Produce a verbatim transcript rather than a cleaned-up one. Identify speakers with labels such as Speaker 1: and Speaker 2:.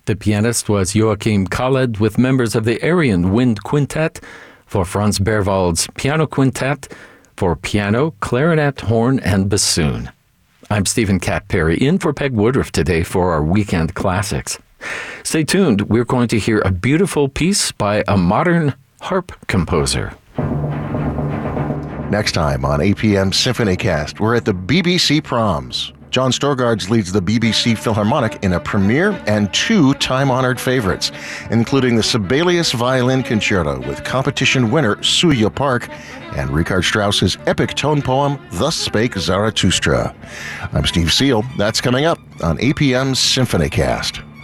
Speaker 1: The pianist was Joachim Khaled with members of the Aryan Wind Quintet for Franz Berwald's Piano Quintet for piano, clarinet, horn, and bassoon. I'm Stephen Cat Perry, in for Peg Woodruff today for our Weekend Classics. Stay tuned. We're going to hear a beautiful piece by a modern harp composer.
Speaker 2: Next time on A P M SymphonyCast, we're at the B B C Proms. John Storgards leads the B B C Philharmonic in a premiere and two time-honored favorites, including the Sibelius Violin Concerto with competition winner Suya Park and Richard Strauss's epic tone poem, Thus Spake Zarathustra. I'm Steve Seal. That's coming up on A P M SymphonyCast.